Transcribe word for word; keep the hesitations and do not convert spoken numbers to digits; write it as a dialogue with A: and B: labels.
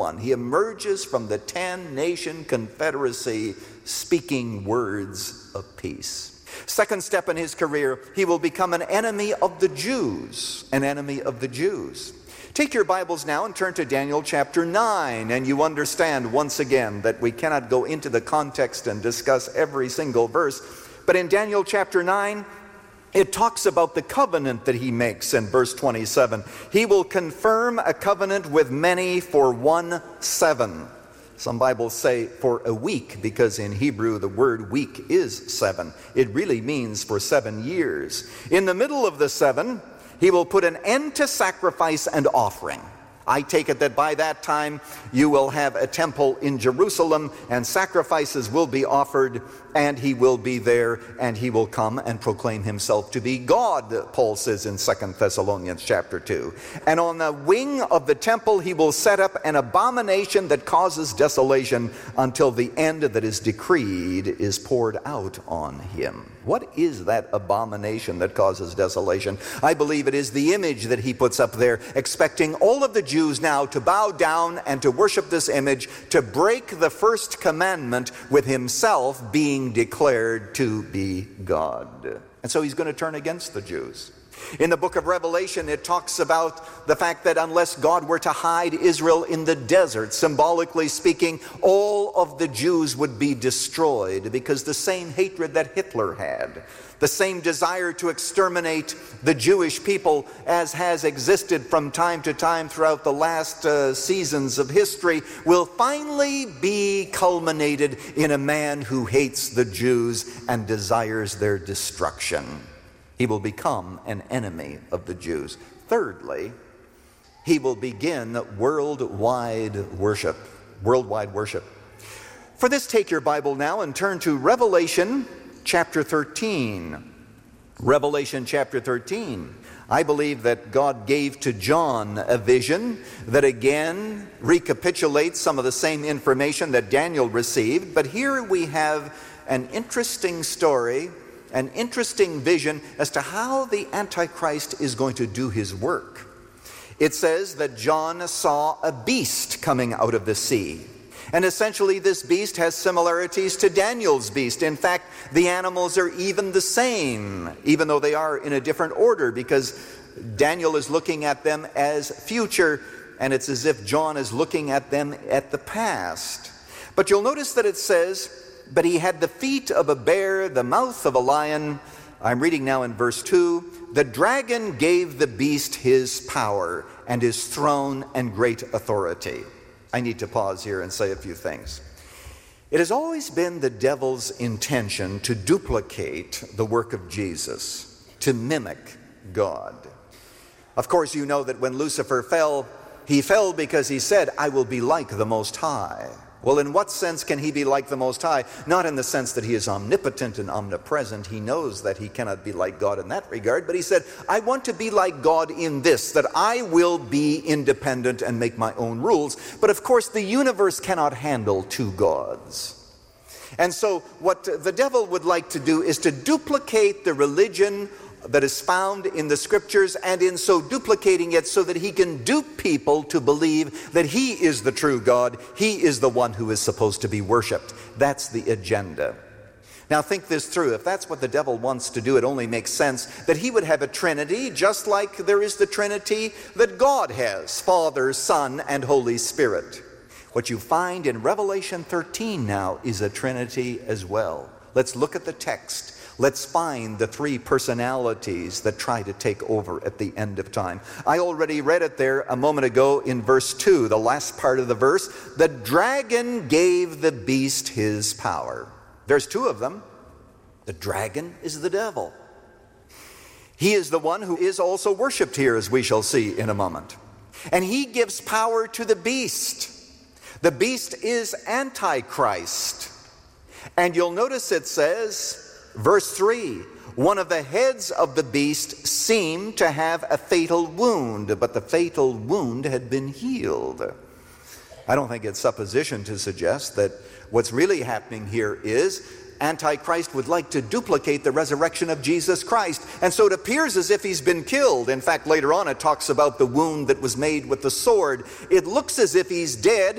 A: He emerges from the ten-nation confederacy speaking words of peace. Second step in his career, he will become an enemy of the Jews. An enemy of the Jews. Take your Bibles now and turn to Daniel chapter nine, and you understand once again that we cannot go into the context and discuss every single verse. But in Daniel chapter nine, it talks about the covenant that he makes in verse twenty-seven. He will confirm a covenant with many for one seven. Some Bibles say for a week, because in Hebrew the word week is seven. It really means for seven years. In the middle of the seven, he will put an end to sacrifice and offering. I take it that by that time you will have a temple in Jerusalem and sacrifices will be offered, and he will be there, and he will come and proclaim himself to be God, Paul says in Second Thessalonians chapter two. And on the wing of the temple he will set up an abomination that causes desolation until the end that is decreed is poured out on him. What is that abomination that causes desolation? I believe it is the image that he puts up there, expecting all of the Jews now to bow down and to worship this image, to break the first commandment with himself being declared to be God. And so he's going to turn against the Jews. In the book of Revelation, it talks about the fact that unless God were to hide Israel in the desert, symbolically speaking, all of the Jews would be destroyed, because the same hatred that Hitler had, the same desire to exterminate the Jewish people as has existed from time to time throughout the last uh, seasons of history, will finally be culminated in a man who hates the Jews and desires their destruction. He will become an enemy of the Jews. Thirdly, he will begin worldwide worship. Worldwide worship. For this, take your Bible now and turn to Revelation chapter thirteen. Revelation chapter thirteen. I believe that God gave to John a vision that again recapitulates some of the same information that Daniel received. But here we have an interesting story, an interesting vision as to how the Antichrist is going to do his work. It says that John saw a beast coming out of the sea. And essentially this beast has similarities to Daniel's beast. In fact, the animals are even the same, even though they are in a different order, because Daniel is looking at them as future, and it's as if John is looking at them at the past. But you'll notice that it says, but he had the feet of a bear, the mouth of a lion. I'm reading now in verse two. The dragon gave the beast his power and his throne and great authority. I need to pause here and say a few things. It has always been the devil's intention to duplicate the work of Jesus, to mimic God. Of course, you know that when Lucifer fell, he fell because he said, I will be like the Most High. Well, in what sense can he be like the Most High? Not in the sense that he is omnipotent and omnipresent. He knows that he cannot be like God in that regard. But he said, I want to be like God in this, that I will be independent and make my own rules. But of course, the universe cannot handle two gods. And so what the devil would like to do is to duplicate the religion that is found in the scriptures, and in so duplicating it so that he can dupe people to believe that he is the true God. He is the one who is supposed to be worshipped. That's the agenda. Now think this through. If that's what the devil wants to do, it only makes sense that he would have a trinity, just like there is the trinity that God has, Father, Son, and Holy Spirit. What you find in Revelation thirteen now is a trinity as well. Let's look at the text. Let's find the three personalities that try to take over at the end of time. I already read it there a moment ago in verse two, the last part of the verse. The dragon gave the beast his power. There's two of them. The dragon is the devil. He is the one who is also worshipped here, as we shall see in a moment. And he gives power to the beast. The beast is Antichrist. And you'll notice it says, verse three, one of the heads of the beast seemed to have a fatal wound, but the fatal wound had been healed. I don't think it's supposition to suggest that what's really happening here is Antichrist would like to duplicate the resurrection of Jesus Christ, and so it appears as if he's been killed. In fact, later on it talks about the wound that was made with the sword. It looks as if he's dead,